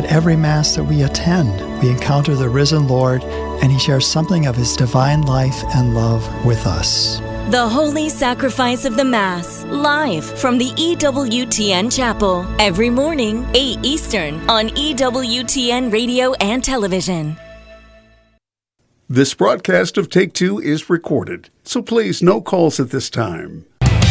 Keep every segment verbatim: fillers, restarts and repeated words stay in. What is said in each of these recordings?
At every Mass that we attend, we encounter the risen Lord, and He shares something of His divine life and love with us. The Holy Sacrifice of the Mass, live from the E W T N Chapel, every morning, eight Eastern, on E W T N Radio and Television. This broadcast of Take Two is recorded, so please, no calls at this time.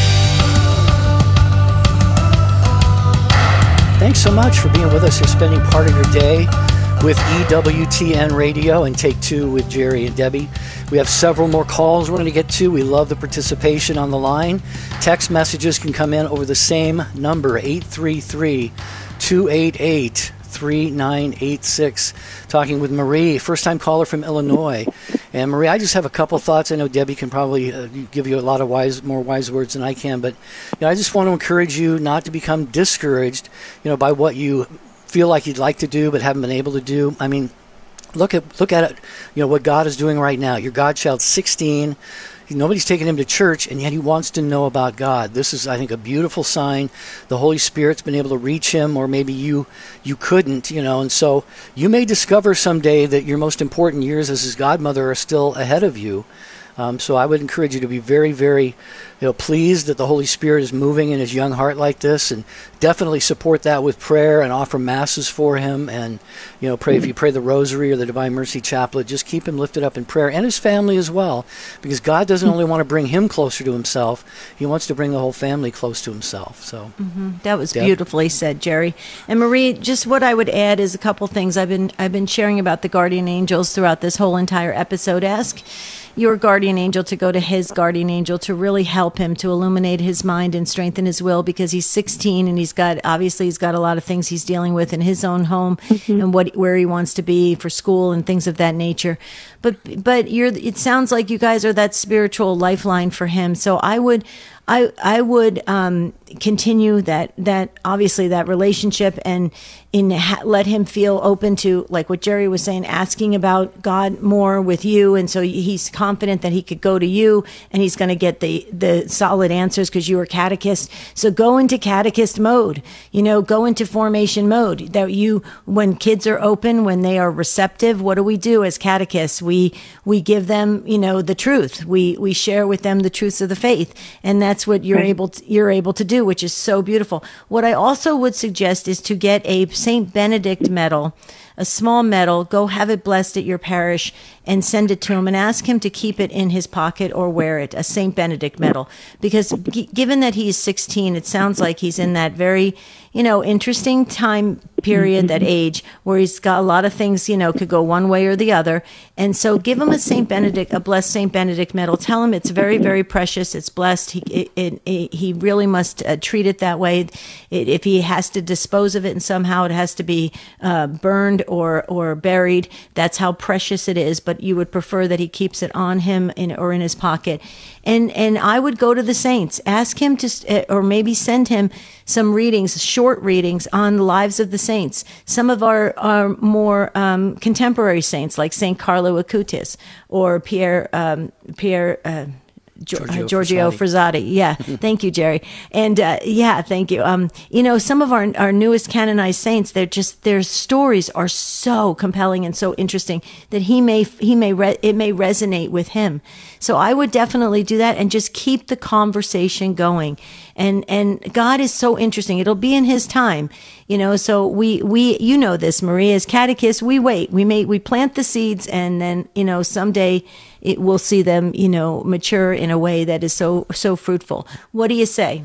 Thanks so much for being with us. You're spending part of your day with E W T N Radio and Take Two with Jerry and Debbie. We have several more calls we're going to get to. We love the participation on the line. Text messages can come in over the same number, eight three three, two eight eight, three nine eight six. Talking with Marie, first-time caller from Illinois. And Marie, I just have a couple thoughts. I know Debbie can probably uh, give you a lot of wise, more wise words than I can. But you know, I just want to encourage you not to become discouraged, you know, by what you feel like you'd like to do but haven't been able to do. I mean, look at look at it. You know what God is doing right now. Your godchild's sixteen. Nobody's taking him to church, and yet he wants to know about God. This is, I think, a beautiful sign. The Holy Spirit's been able to reach him, or maybe you you couldn't, you know. And so you may discover someday that your most important years as his godmother are still ahead of you. Um, so I would encourage you to be very, very, you know, pleased that the Holy Spirit is moving in his young heart like this, and definitely support that with prayer and offer masses for him. And, you know, pray, if you pray the Rosary or the Divine Mercy Chaplet, just keep him lifted up in prayer, and his family as well, because God doesn't only want to bring him closer to himself, he wants to bring the whole family close to himself. So mm-hmm. That was Deb? beautifully said, Jerry. And Marie, just what I would add is a couple things. I've been I've been sharing about the guardian angels throughout this whole entire episode. Ask your guardian angel to go to his guardian angel to really help him to illuminate his mind and strengthen his will, because he's sixteen and he's got, obviously he's got a lot of things he's dealing with in his own home mm-hmm. and what where he wants to be for school and things of that nature. But but you're it sounds like you guys are that spiritual lifeline for him. So I would I I would um, continue that that obviously that relationship, and in ha- let him feel open to, like what Jerry was saying, asking about God more with you, and so he's confident that he could go to you and he's going to get the the solid answers because you are catechist. So go into catechist mode, you know, go into formation mode. That you, when kids are open, when they are receptive, what do we do as catechists? We we give them, you know, the truth. We we share with them the truths of the faith, and that's what you're right. able to, you're able to do, which is so beautiful. What I also would suggest is to get a Saint Benedict medal, a small medal, go have it blessed at your parish and send it to him and ask him to keep it in his pocket or wear it, a Saint Benedict medal. Because g- given that he's sixteen, it sounds like he's in that very, you know, interesting time period, that age, where he's got a lot of things, you know, could go one way or the other. And so give him a Saint Benedict, a blessed Saint Benedict medal. Tell him it's very, very precious. It's blessed. He it, it, it, he really must uh, treat it that way. It, if he has to dispose of it and somehow it has to be uh, burned or, or buried, that's how precious it is. But you would prefer that he keeps it on him in, or in his pocket. And and I would go to the saints, ask him to, or maybe send him some readings, short readings on the lives of the saints. Some of our, our more um, contemporary saints, like Saint Carlo Acutis or Pierre um, Pierre. Uh, Giorgio, uh, Giorgio Frassati. Frassati. Yeah. Thank you, Jerry. And, uh, yeah, thank you. Um, you know, some of our, our newest canonized saints, they're just, their stories are so compelling and so interesting that he may, he may, re- it may resonate with him. So I would definitely do that and just keep the conversation going. And, and God is so interesting. It'll be in his time, you know, so we, we, you know this, Maria, as catechists, we wait, we may, we plant the seeds, and then, you know, someday it will see them, you know, mature in a way that is so, so fruitful. What do you say?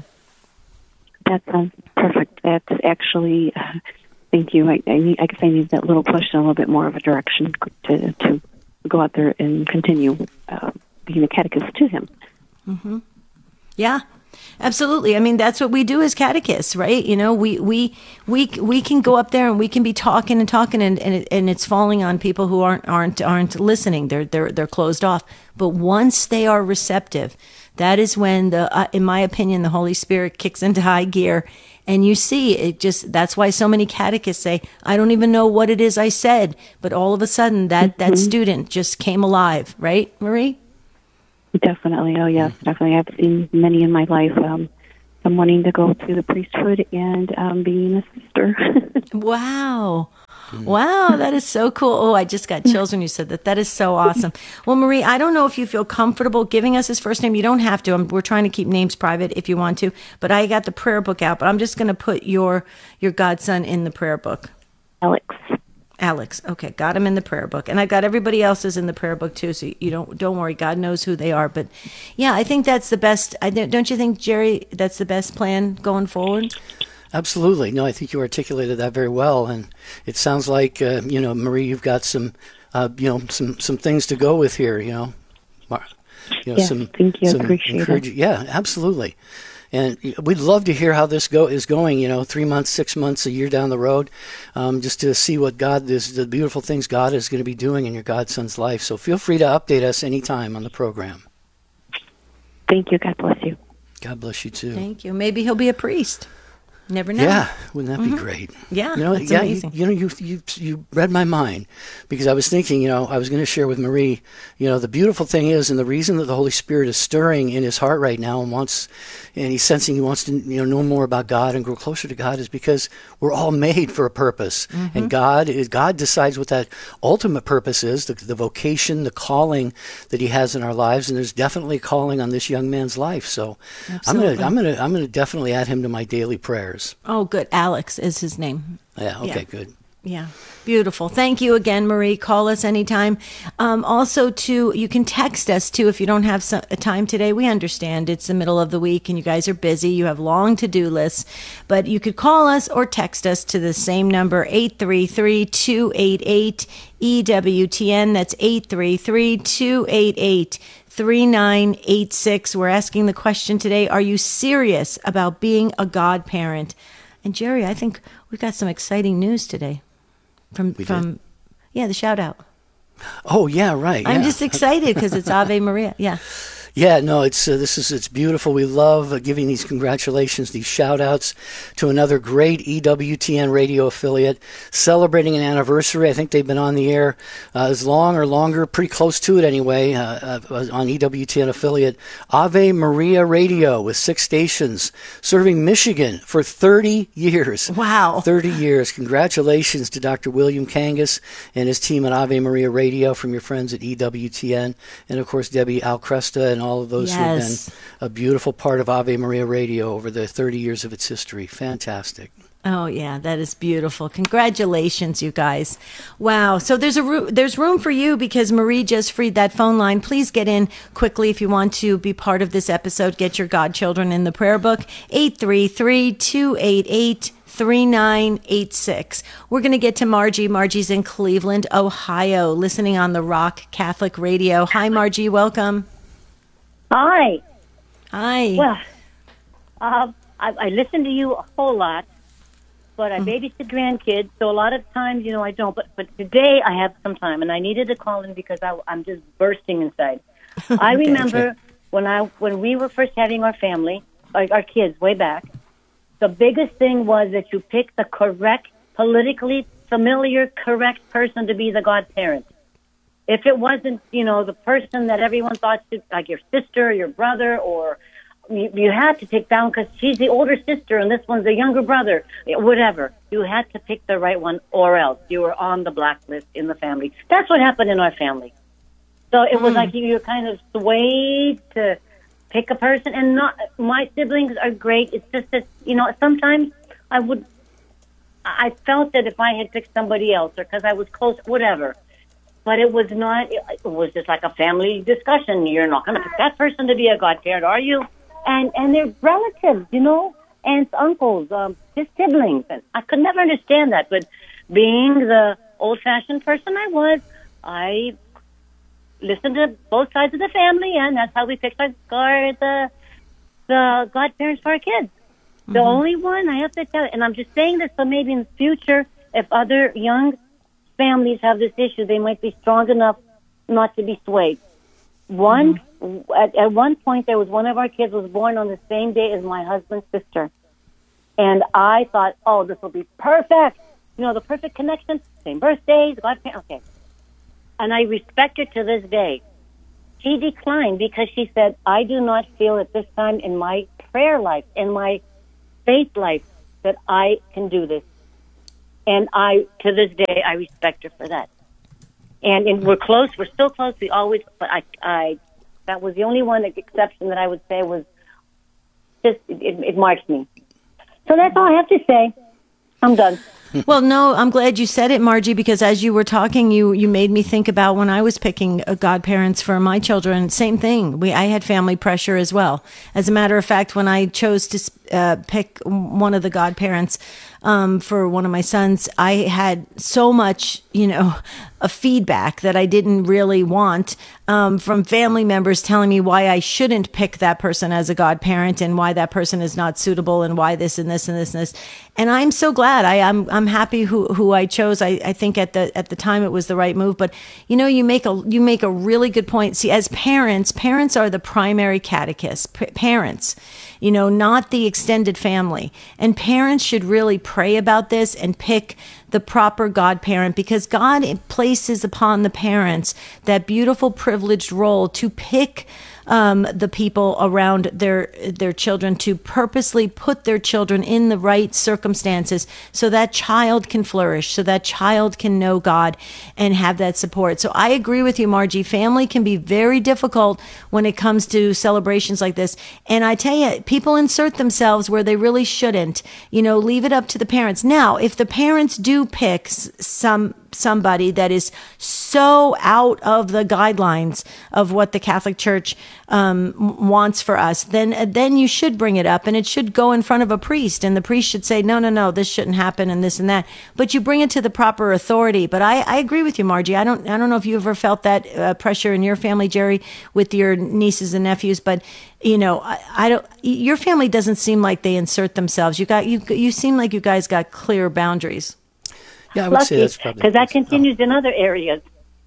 That sounds perfect. That's actually, uh, thank you. I, I, need, I guess I need that little push and a little bit more of a direction to, to go out there and continue uh, being a catechist to him. Mm-hmm. Yeah. Absolutely. I mean, that's what we do as catechists, right? You know, we we we we can go up there and we can be talking and talking, and and, it, and it's falling on people who aren't aren't aren't listening. They're they're they're closed off. But once they are receptive, that is when the, uh, in my opinion, the Holy Spirit kicks into high gear. And you see, it just, that's why so many catechists say, I don't even know what it is I said, but all of a sudden that mm-hmm. that student just came alive, right, Marie? Definitely. Oh, yes, definitely. I've seen many in my life. Um, I'm wanting to go to the priesthood and um, being a sister. Wow. Wow, that is so cool. Oh, I just got chills when you said that. That is so awesome. Well, Marie, I don't know if you feel comfortable giving us his first name. You don't have to. I'm, we're trying to keep names private if you want to. But I got the prayer book out. But I'm just going to put your your godson in the prayer book. Alex. Alex. Okay, got him in the prayer book. And I got everybody else's in the prayer book too, so you don't don't worry. God knows who they are. But yeah, I think that's the best. I don't you think, Jerry, that's the best plan going forward? Absolutely. No, I think you articulated that very well, and it sounds like uh, you know, Marie, you've got some, uh, you know, some some things to go with here. You know, you know, yes, some, thank you. Some appreciate it. Yeah, absolutely. And we'd love to hear how this go is going. You know, three months, six months, a year down the road, um, just to see what God is, the beautiful things God is going to be doing in your godson's life. So feel free to update us anytime on the program. Thank you. God bless you. God bless you too. Thank you. Maybe he'll be a priest. Never know. Yeah, wouldn't that mm-hmm. be great? Yeah, you know, that's yeah, amazing. You, you know, you you you read my mind, because I was thinking, you know, I was going to share with Marie, you know, the beautiful thing is, and the reason that the Holy Spirit is stirring in his heart right now and wants, and he's sensing he wants to, you know, know more about God and grow closer to God, is because we're all made for a purpose, mm-hmm. and God is God decides what that ultimate purpose is, the, the vocation, the calling that He has in our lives, and there's definitely a calling on this young man's life. So Absolutely. I'm gonna I'm gonna I'm gonna definitely add him to my daily prayers. Oh, good. Alex is his name. Yeah, okay, yeah. good. Yeah, beautiful. Thank you again, Marie. Call us anytime. Um, also, too, you can text us, too, if you don't have some, a time today. We understand it's the middle of the week and you guys are busy. You have long to-do lists. But you could call us or text us to the same number, eight three three, two eight eight, E W T N. That's eight three three, two eight eight, three nine eight six. We're asking the question today, are you serious about being a godparent? And Jerry, I think we've got some exciting news today. From, we from did? yeah, the shout out. Oh, yeah, right. I'm yeah. just excited because it's Ave Maria. Yeah. Yeah, no, it's uh, this is it's beautiful. We love uh, giving these congratulations, these shout-outs to another great E W T N radio affiliate celebrating an anniversary. I think they've been on the air uh, as long or longer, pretty close to it anyway, uh, uh, on E W T N affiliate. Ave Maria Radio with six stations serving Michigan for thirty years. Wow. thirty years. Congratulations to Doctor William Kangas and his team at Ave Maria Radio from your friends at E W T N, and, of course, Debbie Alcresta and all of those yes. who have been a beautiful part of Ave Maria Radio over the thirty years of its history. Fantastic. Oh, yeah, that is beautiful. Congratulations, you guys. Wow. So there's a ro- there's room for you because Marie just freed that phone line. Please get in quickly if you want to be part of this episode. Get your godchildren in the prayer book, eight three three, two eight eight, three nine eight six. We're going to get to Margie. Margie's in Cleveland, Ohio, listening on the Rock Catholic Radio. Hi, Margie. Welcome. Hi. Hi. Well, uh, I, I listen to you a whole lot, but I babysit grandkids, so a lot of times, you know, I don't. But but today I have some time, and I needed to call in because I, I'm just bursting inside. I Okay. remember when I when we were first having our family, our, our kids, way back. The biggest thing was that you pick the correct, politically familiar, correct person to be the godparent. If it wasn't, you know, the person that everyone thought should, like your sister or your brother, or you, you had to pick down because she's the older sister and this one's the younger brother, whatever. You had to pick the right one, or else you were on the blacklist in the family. That's what happened in our family. So it was Mm. like you were kind of swayed to pick a person, and not. My siblings are great. It's just that, you know, sometimes I would, I felt that if I had picked somebody else, or because I was close, whatever. But it was not, it was just like a family discussion. You're not going to pick that person to be a godparent, are you? And and they're relatives, you know, aunts, uncles, um, just siblings. And I could never understand that. But being the old-fashioned person I was, I listened to both sides of the family, and that's how we picked our, our the, the godparents for our kids. Mm-hmm. The only one, I have to tell you, and I'm just saying this so maybe in the future, if other young families have this issue, they might be strong enough not to be swayed. One, mm-hmm. at, at one point, there was one of our kids was born on the same day as my husband's sister. And I thought, oh, this will be perfect. You know, the perfect connection, same birthdays, godparents, okay. And I respect her to this day. She declined because she said, I do not feel at this time in my prayer life, in my faith life, that I can do this. and I, to this day, I respect her for that. And, and we're close. We're still close. We always, but I, I, that was the only one exception that I would say was just, it, it marks me. So that's all I have to say. I'm done. Well, no, I'm glad you said it, Margie, because as you were talking, you, you made me think about when I was picking uh, godparents for my children. Same thing. We I had family pressure as well. As a matter of fact, when I chose to uh, pick one of the godparents um, for one of my sons, I had so much, you know, a feedback that I didn't really want um, from family members telling me why I shouldn't pick that person as a godparent and why that person is not suitable and why this and this and this and this. And I'm so glad. I, I'm I'm happy who, who I chose. I, I think at the at the time it was the right move. But you know, you make a you make a really good point. See, as parents, parents are the primary catechists. P- parents, you know, not the extended family. And parents should really pray about this and pick the proper godparent, because God places upon the parents that beautiful privileged role to pick um, the people around their their children, to purposely put their children in the right circumstances so that child can flourish, so that child can know God and have that support. So I agree with you, Margie. Family can be very difficult when it comes to celebrations like this. And I tell you, people insert themselves where they really shouldn't. You know, leave it up to the parents. Now, if the parents do pick some somebody that is so out of the guidelines of what the Catholic Church um, wants for us, then then you should bring it up, and it should go in front of a priest, and the priest should say, no, no, no, this shouldn't happen, and this and that. But you bring it to the proper authority. But I, I agree with you, Margie. I don't I don't know if you ever felt that uh, pressure in your family, Jerry, with your nieces and nephews, but you know, I, I don't. Your family doesn't seem like they insert themselves. You got you you seem like you guys got clear boundaries. Yeah, I would Lucky, say that's probably because that continues oh. in other areas.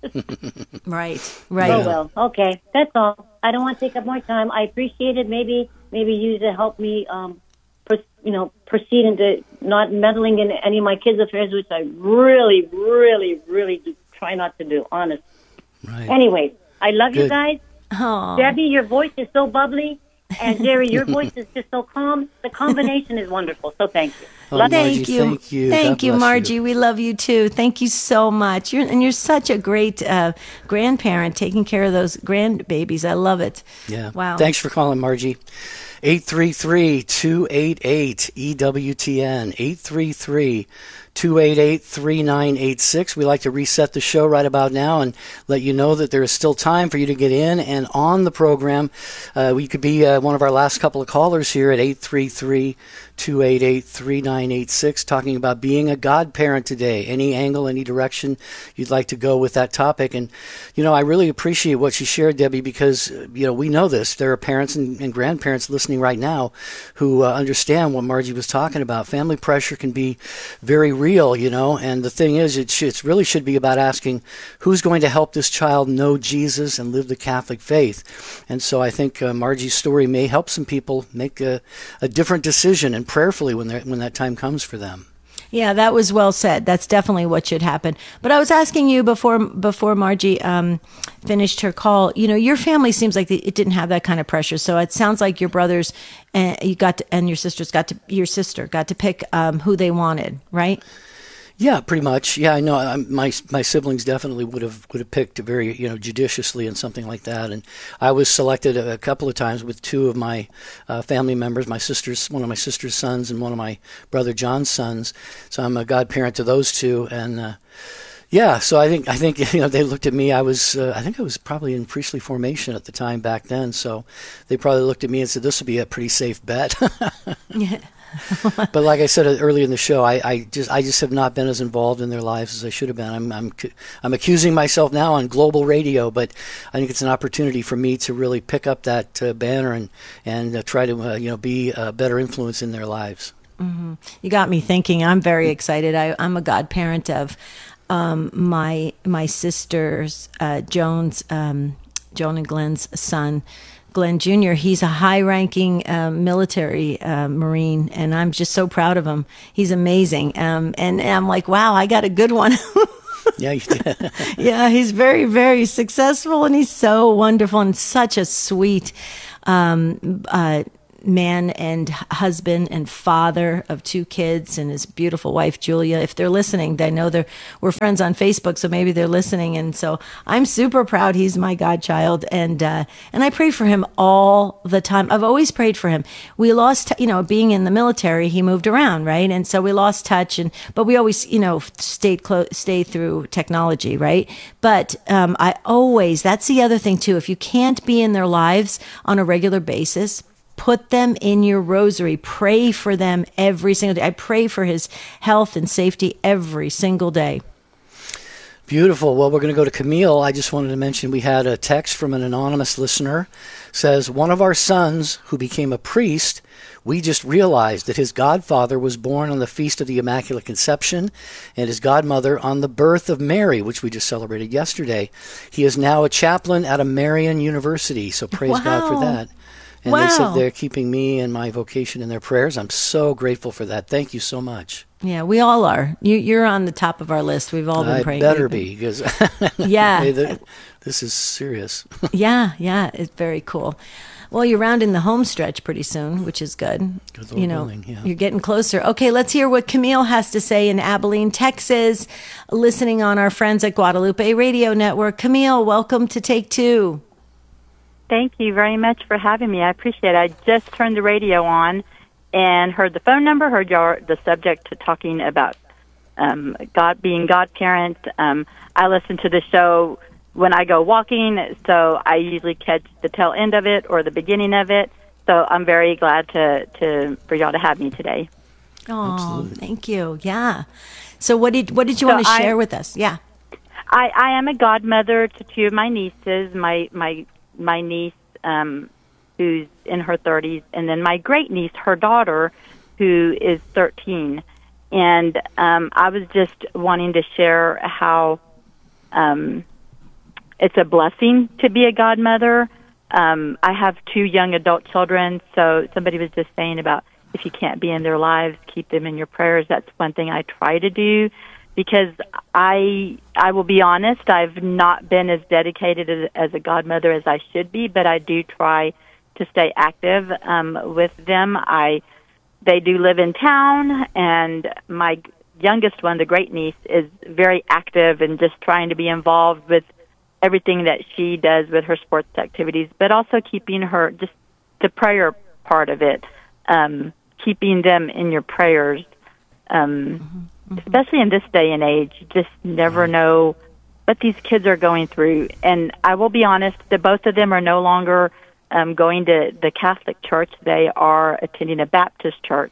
Right, right. Oh well, okay, that's all. I don't want to take up more time. I appreciate it. Maybe, maybe you to help me, um, pr- you know, proceed into not meddling in any of my kids' affairs, which I really, really, really do try not to do. Honest. Right. Anyway, I love Good. you guys. Aww. Debbie, your voice is so bubbly. And Jerry, your voice is just so calm. The combination is wonderful. So thank you. Oh, Love thank Margie, you. Thank you. Thank God you, bless Margie. you. We love you too. Thank you so much. You're, and you're such a great uh, grandparent, taking care of those grandbabies. I love it. Yeah. Wow. Thanks for calling, Margie. eight three three, two eight eight, E W T N. eight three three, two eight eight, three nine eight six. We like to reset the show right about now and let you know that there is still time for you to get in and on the program. Uh, we could be uh, one of our last couple of callers here at eight three three, two eight eight, three nine eight six, talking about being a godparent today. Any angle, any direction you'd like to go with that topic. And, you know, I really appreciate what she shared, Debbie, because, you know, we know this. There are parents and, and grandparents listening right now who uh, understand what Margie was talking about. Family pressure can be very real, you know, and the thing is, it, should, it really should be about asking who's going to help this child know Jesus and live the Catholic faith. And so I think uh, Margie's story may help some people make a, a different decision, and prayerfully when when that time comes for them. Yeah, that was well said. That's definitely what should happen. But I was asking you before before Margie um, finished her call. You know, your family seems like it didn't have that kind of pressure. So it sounds like your brothers and you got to, and your sisters got to your sister got to pick um, who they wanted, right? Yeah, pretty much. Yeah, I know. I'm, my my siblings definitely would have would have picked very you know judiciously and something like that. And I was selected a, a couple of times with two of my uh, family members, my sister's one of my sister's sons and one of my brother John's sons. So I'm a godparent to those two. And uh, yeah, so I think I think you know they looked at me. I was uh, I think I was probably in priestly formation at the time back then. So they probably looked at me and said, "This would be a pretty safe bet." Yeah. But like I said earlier in the show, I, I just I just have not been as involved in their lives as I should have been. I'm I'm I'm accusing myself now on global radio, but I think it's an opportunity for me to really pick up that uh, banner and and uh, try to uh, you know be a better influence in their lives. Mm-hmm. You got me thinking. I'm very excited. I, I'm a godparent of um, my my sister's uh, Joan's um, Joan and Glenn's son. Glenn Junior He's a high-ranking uh, military uh, Marine, and I'm just so proud of him. He's amazing. Um, and, and I'm like, wow, I got a good one. Yeah, you did. Yeah, he's very, very successful, and he's so wonderful and such a sweet um, uh, man and husband and father of two kids, and his beautiful wife Julia. If they're listening, they know they're we're friends on Facebook, so maybe they're listening. And so I'm super proud he's my godchild, and uh, and I pray for him all the time. I've always prayed for him. We lost, you know, being in the military, he moved around, right, and so we lost touch. And but we always, you know, stayed close, stayed through technology, right. But um, I always that's the other thing too. If you can't be in their lives on a regular basis, put them in your rosary. Pray for them every single day. I pray for his health and safety every single day. Beautiful. Well, we're going to go to Camille. I just wanted to mention we had a text from an anonymous listener. Says, one of our sons who became a priest, we just realized that his godfather was born on the Feast of the Immaculate Conception and his godmother on the birth of Mary, which we just celebrated yesterday. He is now a chaplain at a Marian University, so praise Wow. God for that. And Wow. they said they're keeping me and my vocation in their prayers. I'm so grateful for that. Thank you so much. Yeah, we all are. You, you're on the top of our list. We've all been I praying. better We've be, because been- Yeah. hey, the- this is serious. yeah, yeah. It's very cool. Well, you're rounding the home stretch pretty soon, which is good. Good Lord you know, willing, yeah. You're getting closer. Okay, let's hear what Camille has to say in Abilene, Texas, listening on our friends at Guadalupe Radio Network. Camille, welcome to Take Two. Thank you very much for having me. I appreciate it. I just turned the radio on and heard the phone number, heard your the subject to talking about um, God being godparents. Um, I listen to the show when I go walking, so I usually catch the tail end of it or the beginning of it. So I'm very glad to, to for y'all to have me today. Oh, Absolutely. thank you. Yeah. So what did what did you So want to I- share with us? Yeah. I, I am a godmother to two of my nieces. My my my niece, um, who's in her thirties, and then my great niece, her daughter, who is thirteen. And um, I was just wanting to share how um, it's a blessing to be a godmother. Um, I have two young adult children, so somebody was just saying about if you can't be in their lives, keep them in your prayers. That's one thing I try to do. Because I I will be honest, I've not been as dedicated as, as a godmother as I should be, but I do try to stay active um, with them. I they do live in town, and my youngest one, the great niece, is very active and just trying to be involved with everything that she does with her sports activities, but also keeping her just the prayer part of it, um, keeping them in your prayers. Um, mm-hmm. Especially in this day and age, you just never know what these kids are going through. And I will be honest, that both of them are no longer um, going to the Catholic Church. They are attending a Baptist church.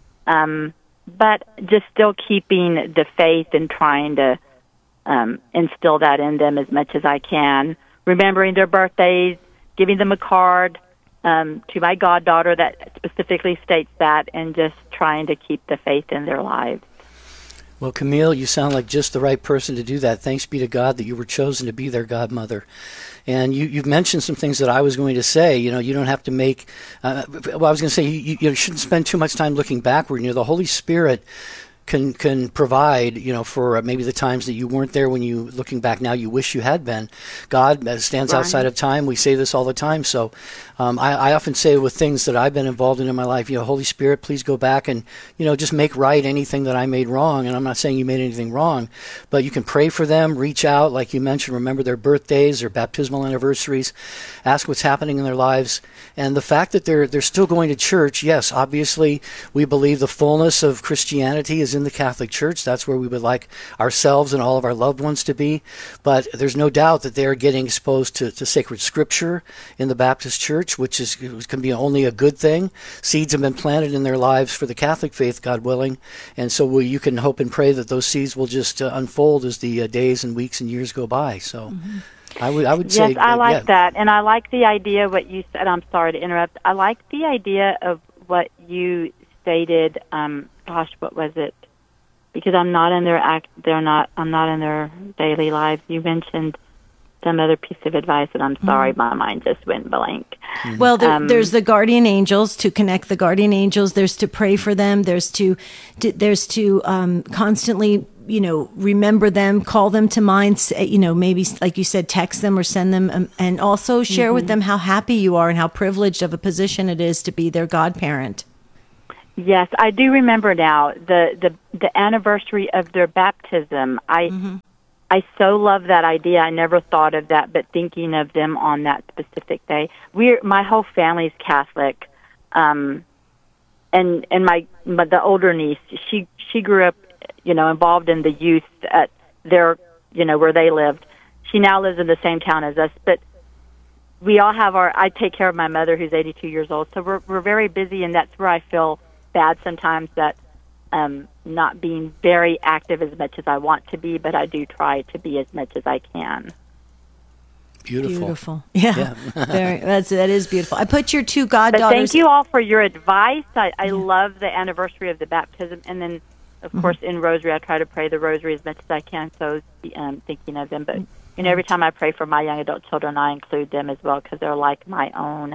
Um, but just still keeping the faith and trying to um, instill that in them as much as I can. Remembering their birthdays, giving them a card um, to my goddaughter that specifically states that, and just trying to keep the faith in their lives. Well, Camille, you sound like just the right person to do that. Thanks be to God that you were chosen to be their godmother. And you, you've mentioned some things that I was going to say. You know, you don't have to make, uh, well, I was going to say you, you shouldn't spend too much time looking backward. You know, the Holy Spirit can can provide, you know, for maybe the times that you weren't there when you, looking back now, you wish you had been. God stands Right. outside of time. We say this all the time. So um, I, I often say with things that I've been involved in in my life, you know, Holy Spirit, please go back and, you know, just make right anything that I made wrong. And I'm not saying you made anything wrong, but you can pray for them, reach out, like you mentioned, remember their birthdays, their baptismal anniversaries, ask what's happening in their lives. And the fact that they're they're still going to church, yes, obviously we believe the fullness of Christianity is in the Catholic Church. That's where we would like ourselves and all of our loved ones to be. But there's no doubt that they're getting exposed to, to sacred scripture in the Baptist Church, which is can be only a good thing. Seeds have been planted in their lives for the Catholic faith, God willing. And so we, you can hope and pray that those seeds will just uh, unfold as the uh, days and weeks and years go by. So mm-hmm. I would I would yes, say Yes, I like yeah. that. And I like the idea what you said. I'm sorry to interrupt. I like the idea of what you stated. Um, gosh, what was it? Because I'm not in their act. They're not. I'm not in their daily lives. You mentioned some other piece of advice, and I'm sorry, mm-hmm. my mind just went blank. Mm-hmm. Well, there, um, there's the guardian angels, to connect the guardian angels. There's to pray for them. There's to, to there's to um, constantly, you know, remember them, call them to mind, say, you know, maybe, like you said, text them or send them, um, and also share mm-hmm. with them how happy you are and how privileged of a position it is to be their godparent. Yes, I do remember now the, the, the anniversary of their baptism. I mm-hmm. I so love that idea. I never thought of that, but thinking of them on that specific day. We're my whole family's Catholic, um, and and my, my the older niece, she she grew up, you know, involved in the youth at their, you know, where they lived. She now lives in the same town as us, but we all have our. I take care of my mother, who's eighty-two years old, so we're we're very busy, and that's where I feel bad sometimes that. Um, not being very active as much as I want to be, but I do try to be as much as I can. Beautiful. Beautiful. Yeah. yeah. Very, that's, that is beautiful. I put your two goddaughters... But thank you all for your advice. I, I yeah. love the anniversary of the baptism. And then, of mm-hmm. course, in Rosary, I try to pray the Rosary as much as I can, so um, thinking of them. But, you know, every time I pray for my young adult children, I include them as well because they're like my own,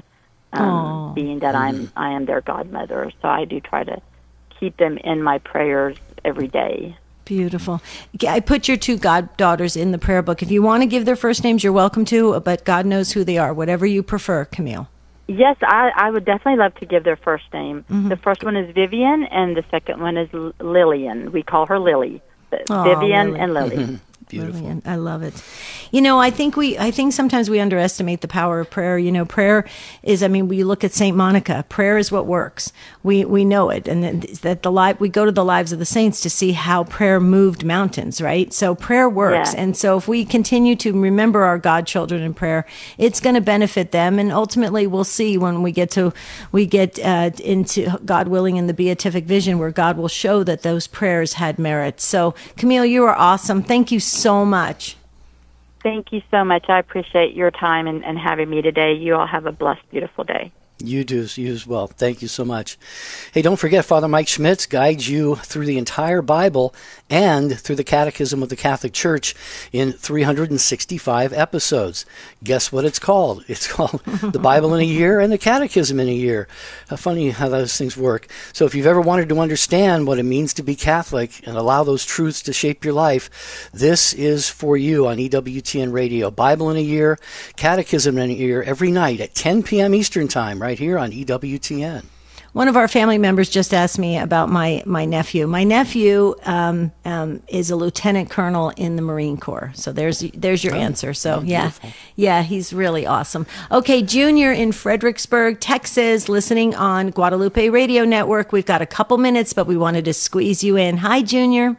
um, being that mm-hmm. I'm I am their godmother. So I do try to keep them in my prayers every day. Beautiful. I put your two goddaughters in the prayer book. If you want to give their first names, you're welcome to, but God knows who they are, whatever you prefer, Camille. Yes, I, I would definitely love to give their first name. Mm-hmm. The first one is Vivian, and the second one is Lillian. We call her Lily. Oh, Vivian Lily. and Lily. Mm-hmm. Beautiful. Brilliant. I love it. You know, I think we, I think sometimes we underestimate the power of prayer. You know, prayer is, I mean, we look at Saint Monica. Prayer is what works. We we know it, and that the life we go to the lives of the saints to see how prayer moved mountains, right? So prayer works, yeah. and so if we continue to remember our godchildren in prayer, it's going to benefit them, and ultimately we'll see when we get to we get uh, into, God willing, in the beatific vision where God will show that those prayers had merit. So, Camille, you are awesome. Thank you so much. Thank you so much. I appreciate your time and, and having me today. You all have a blessed, beautiful day. You do, you as well. Thank you so much. Hey, don't forget, Father Mike Schmitz guides you through the entire Bible and through the Catechism of the Catholic Church in three hundred sixty-five episodes. Guess what it's called? It's called The Bible in a Year and the Catechism in a Year. How funny how those things work. So if you've ever wanted to understand what it means to be Catholic and allow those truths to shape your life, this is for you on E W T N Radio. Bible in a Year, Catechism in a Year, every night at ten p.m. Eastern Time, right here on E W T N. One of our family members just asked me about my, my nephew. My nephew um, um, is a lieutenant colonel in the Marine Corps. So there's there's your oh, answer. So, oh, yeah, yeah, he's really awesome. Okay, Junior in Fredericksburg, Texas, listening on Guadalupe Radio Network. We've got a couple minutes, but we wanted to squeeze you in. Hi, Junior.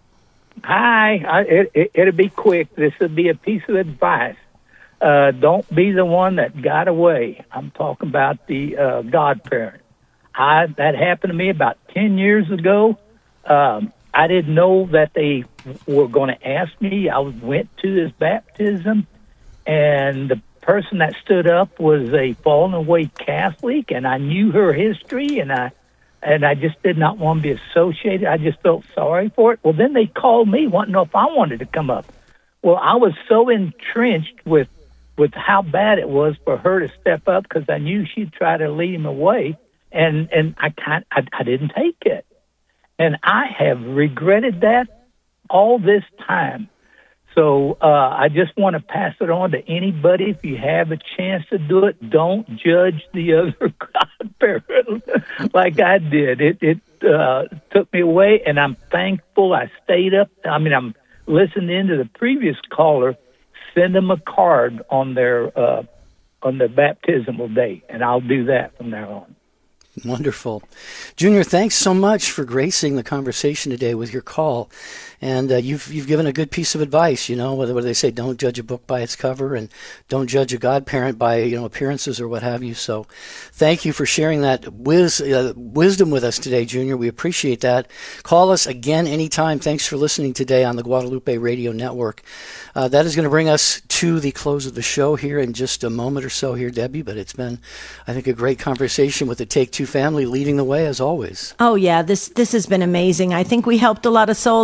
Hi. I, it, it, it'll be quick. This will be a piece of advice. Uh, don't be the one that got away. I'm talking about the uh, godparent. I, that happened to me about ten years ago. Um, I didn't know that they were going to ask me. I went to his baptism, and the person that stood up was a fallen away Catholic, and I knew her history, and I and I just did not want to be associated. I just felt sorry for it. Well, then they called me, wanting to know if I wanted to come up. Well, I was so entrenched with with how bad it was for her to step up because I knew she'd try to lead him away. And and I can't, I, I didn't take it. And I have regretted that all this time. So uh, I just want to pass it on to anybody. If you have a chance to do it, don't judge the other godparent like I did. It, it uh, took me away, and I'm thankful I stayed up. I mean, I'm listening to the previous caller. Send them a card on their uh, on their baptismal day, and I'll do that from now on. Wonderful. Junior, thanks so much for gracing the conversation today with your call. And uh, you've you've given a good piece of advice, you know, whether, whether they say don't judge a book by its cover and don't judge a godparent by, you know, appearances or what have you. So thank you for sharing that wiz, uh, wisdom with us today, Junior. We appreciate that. Call us again anytime. Thanks for listening today on the Guadalupe Radio Network. Uh, that is going to bring us to the close of the show here in just a moment or so here, Debbie. But it's been, I think, a great conversation with the Take Two family leading the way as always. Oh, yeah. This, this has been amazing. I think we helped a lot of souls today.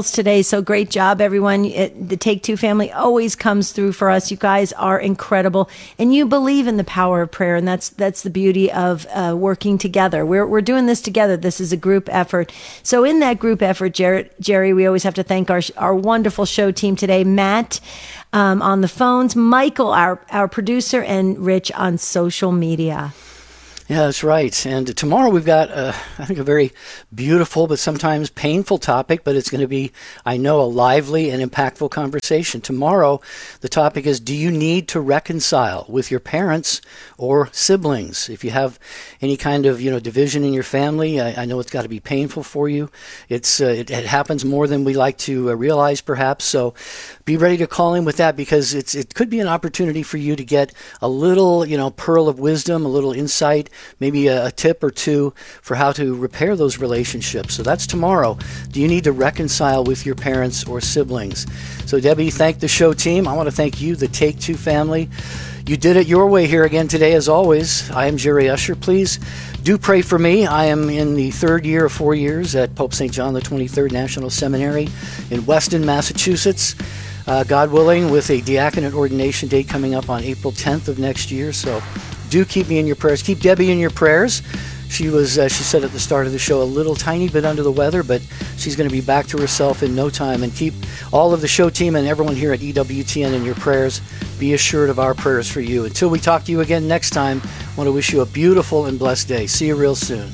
So great job, everyone. It, the Take Two family always comes through for us. You guys are incredible, and you believe in the power of prayer, and that's that's the beauty of uh, working together. We're we're doing this together. This is a group effort. So in that group effort, Jerry, Jerry we always have to thank our our wonderful show team today, Matt um, on the phones, Michael, our our producer, and Rich on social media. Yeah, that's right. And tomorrow we've got, uh, I think, a very beautiful but sometimes painful topic, but it's going to be, I know, a lively and impactful conversation. Tomorrow, the topic is, do you need to reconcile with your parents or siblings? If you have any kind of, you know, division in your family, I, I know it's got to be painful for you. It's uh, it, it happens more than we like to uh, realize, perhaps. So be ready to call in with that, because it's it could be an opportunity for you to get a little, you know, pearl of wisdom, a little insight, maybe a, a tip or two for how to repair those relationships. So that's tomorrow. Do you need to reconcile with your parents or siblings? So Debbie, thank the show team. I want to thank you, the Take Two family. You did it your way here again today, as always. I am Jerry Usher. Please do pray for me. I am in the third year of four years at Pope Saint John the twenty-third National Seminary in Weston, Massachusetts. Uh, God willing, with a diaconate ordination date coming up on April tenth of next year. So do keep me in your prayers. Keep Debbie in your prayers. She was, uh, she said at the start of the show, a little tiny bit under the weather, but she's going to be back to herself in no time. And keep all of the show team and everyone here at E W T N in your prayers. Be assured of our prayers for you. Until we talk to you again next time, I want to wish you a beautiful and blessed day. See you real soon.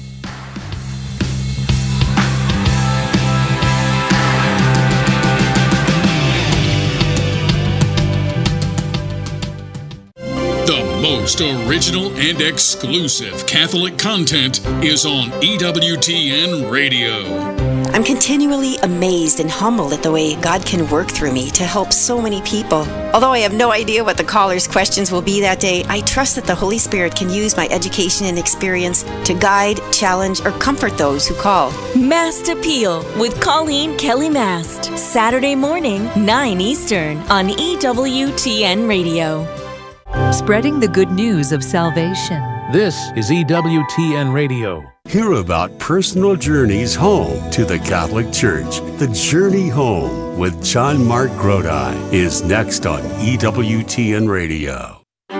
The most original and exclusive Catholic content is on E W T N Radio. I'm continually amazed and humbled at the way God can work through me to help so many people. Although I have no idea what the caller's questions will be that day, I trust that the Holy Spirit can use my education and experience to guide, challenge, or comfort those who call. Mast Appeal with Colleen Kelly Mast. Saturday morning, nine Eastern on E W T N Radio. Spreading the good news of salvation. This is E W T N Radio. Hear about personal journeys home to the Catholic Church. The Journey Home with John Mark Grodi is next on E W T N Radio.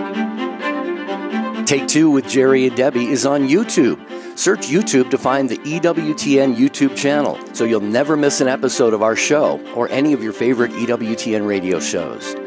Take Two with Jerry and Debbie is on YouTube. Search YouTube to find the E W T N YouTube channel so you'll never miss an episode of our show or any of your favorite E W T N radio shows.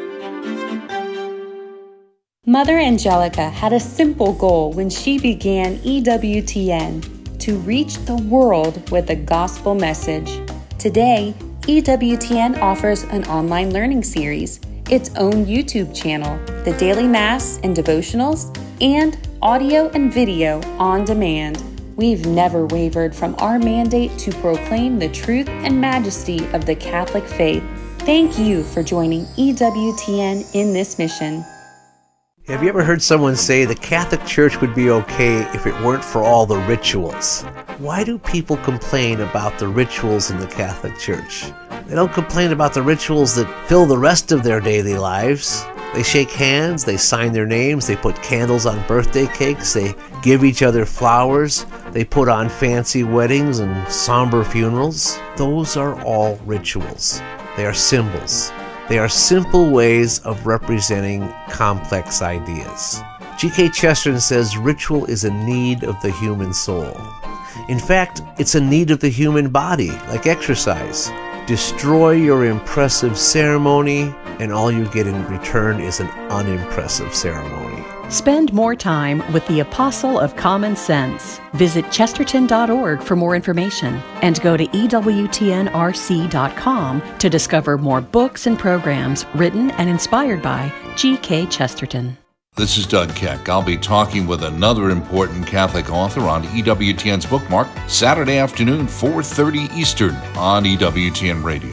Mother Angelica had a simple goal when she began E W T N, to reach the world with the gospel message. Today, E W T N offers an online learning series, its own YouTube channel, the daily Mass and devotionals, and audio and video on demand. We've never wavered from our mandate to proclaim the truth and majesty of the Catholic faith. Thank you for joining E W T N in this mission. Have you ever heard someone say the Catholic Church would be okay if it weren't for all the rituals? Why do people complain about the rituals in the Catholic Church? They don't complain about the rituals that fill the rest of their daily lives. They shake hands, they sign their names, they put candles on birthday cakes, they give each other flowers, they put on fancy weddings and somber funerals. Those are all rituals. They are symbols. They are simple ways of representing complex ideas. G K Chesterton says ritual is a need of the human soul. In fact, it's a need of the human body, like exercise. Destroy your impressive ceremony, and all you get in return is an unimpressive ceremony. Spend more time with the Apostle of Common Sense. Visit chesterton dot org for more information and go to E W T N R C dot com to discover more books and programs written and inspired by G K Chesterton. This is Doug Keck. I'll be talking with another important Catholic author on E W T N's Bookmark Saturday afternoon, four thirty Eastern on E W T N Radio.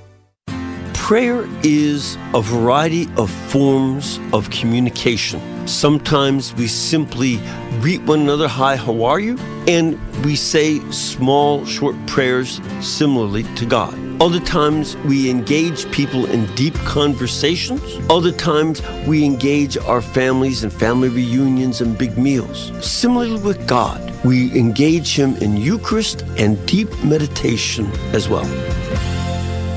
Prayer is a variety of forms of communication. Sometimes we simply greet one another, hi, how are you? And we say small, short prayers similarly to God. Other times we engage people in deep conversations. Other times we engage our families in family reunions and big meals. Similarly with God, we engage Him in Eucharist and deep meditation as well.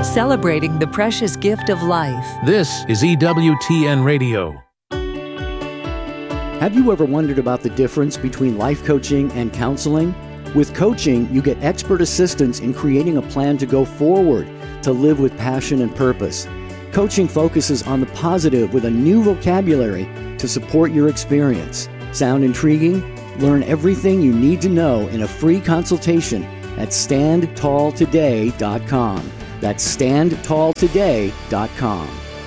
celebrating the precious gift of life. This is E W T N Radio. Have you ever wondered about the difference between life coaching and counseling? With coaching, you get expert assistance in creating a plan to go forward, to live with passion and purpose. Coaching focuses on the positive with a new vocabulary to support your experience. Sound intriguing? Learn everything you need to know in a free consultation at stand tall today dot com. That's stand tall today dot com.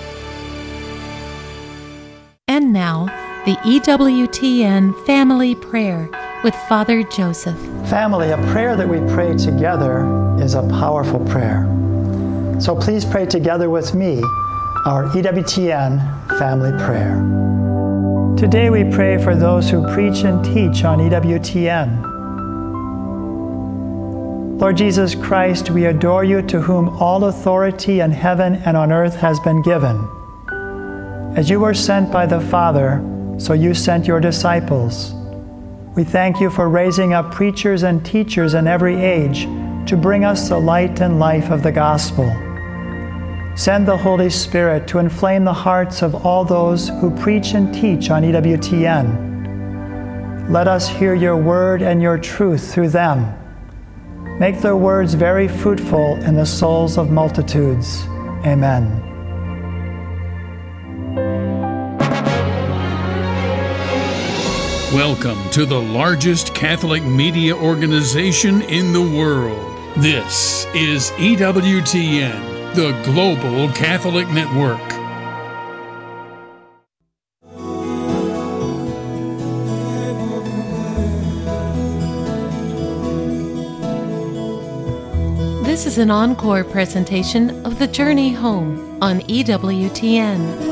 And now, the E W T N Family Prayer with Father Joseph. Family, a prayer that we pray together is a powerful prayer. So please pray together with me our E W T N Family Prayer. Today we pray for those who preach and teach on E W T N. Lord Jesus Christ, we adore you, to whom all authority in heaven and on earth has been given. As you were sent by the Father, so you sent your disciples. We thank you for raising up preachers and teachers in every age to bring us the light and life of the gospel. Send the Holy Spirit to inflame the hearts of all those who preach and teach on E W T N. Let us hear your word and your truth through them. Make their words very fruitful in the souls of multitudes. Amen. Welcome to the largest Catholic media organization in the world. This is E W T N, the Global Catholic Network. This is an encore presentation of The Journey Home on E W T N.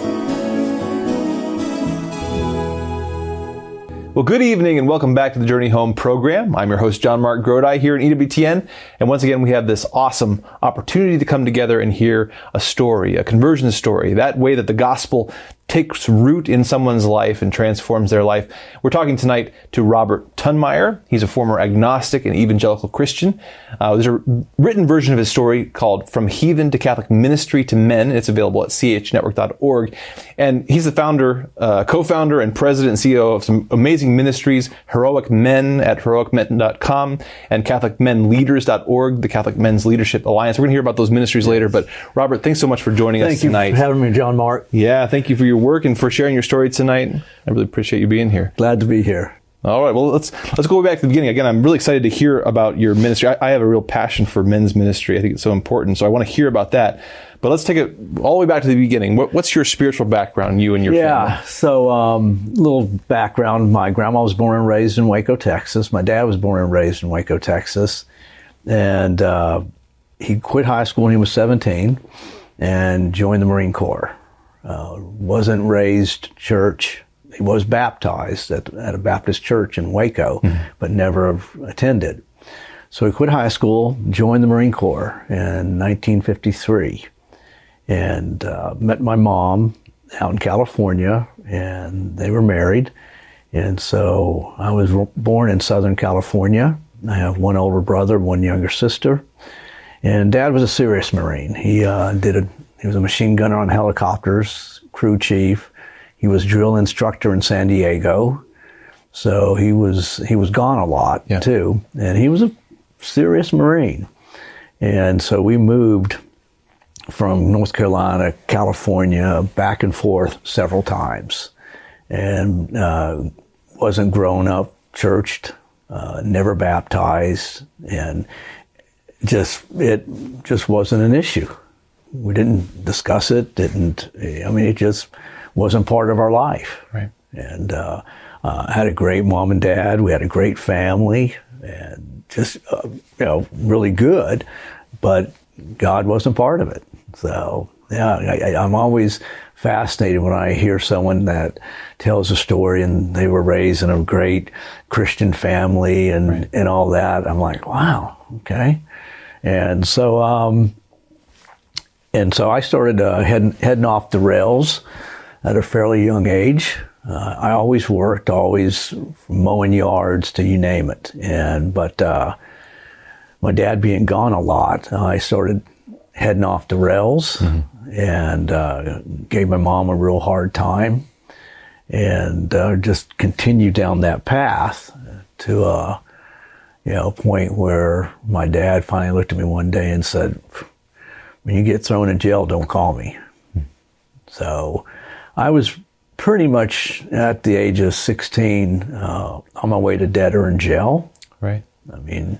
Well, good evening and welcome back to the Journey Home program. I'm your host, John Mark Grodi, here in E W T N. And once again, we have this awesome opportunity to come together and hear a story, a conversion story, that way that the gospel takes root in someone's life and transforms their life. We're talking tonight to Robert Tunmeyer. He's a former agnostic and evangelical Christian. Uh, there's a written version of his story called From Heathen to Catholic Ministry to Men. It's available at c h network dot org. And he's the founder, uh, co-founder and president and C E O of some amazing ministries, Heroic Men at heroic men dot com and catholic men leaders dot org, the Catholic Men's Leadership Alliance. We're going to hear about those ministries later. But Robert, thanks so much for joining thank us tonight. Thank you for having me, John Mark. Yeah, thank you for your work and for sharing your story tonight. I really appreciate you being here. Glad to be here. All right, well, let's let's go back to the beginning. Again, I'm really excited to hear about your ministry. I, I have a real passion for men's ministry. I think it's so important, so I want to hear about that. But let's take it all the way back to the beginning. What, what's your spiritual background, you and your yeah, family? Yeah, so um, little background. My grandma was born and raised in Waco, Texas. My dad was born and raised in Waco, Texas. And uh, he quit high school when he was seventeen and joined the Marine Corps. Uh, wasn't raised church. He was baptized at, at a Baptist church in Waco, mm-hmm. but never attended. So he quit high school, joined the Marine Corps in nineteen fifty-three, and uh, met my mom out in California, and they were married. And so I was born in Southern California. I have one older brother, one younger sister. And Dad was a serious Marine. He uh, did a He was a machine gunner on helicopters, crew chief. He was drill instructor in San Diego. So he was he was gone a lot, yeah. too. And he was a serious Marine. And so we moved from North Carolina, California, back and forth several times. And uh, wasn't grown up, churched, uh, never baptized. And just it just wasn't an issue. We didn't discuss it, didn't, I mean, it just wasn't part of our life. Right. And uh, uh, had a great mom and dad. We had a great family and just, uh, you know, really good, but God wasn't part of it. So, yeah, I, I'm always fascinated when I hear someone that tells a story and they were raised in a great Christian family and, right. and all that. I'm like, wow, okay. And so, um, And so I started uh, heading, heading off the rails at a fairly young age. Uh, I always worked, always mowing yards to you name it. And but uh, my dad being gone a lot, I started heading off the rails, mm-hmm. and uh, gave my mom a real hard time, and uh, just continued down that path to a you know point where my dad finally looked at me one day and said, "When you get thrown in jail, don't call me." Mm-hmm. So I was pretty much at the age of sixteen uh, on my way to dead or in jail. Right. I mean,